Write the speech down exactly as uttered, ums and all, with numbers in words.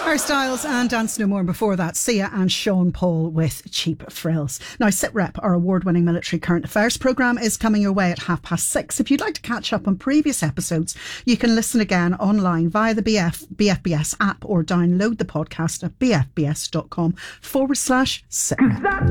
Harry Styles and Dance No More, and before that Sia and Sean Paul with Cheap Frills. Now SitRep, our award-winning military current affairs programme, is coming your way at half past six. If you'd like to catch up on previous episodes, you can listen again online via the B F, B F B S app or download the podcast at bfbs.com forward slash SitRep.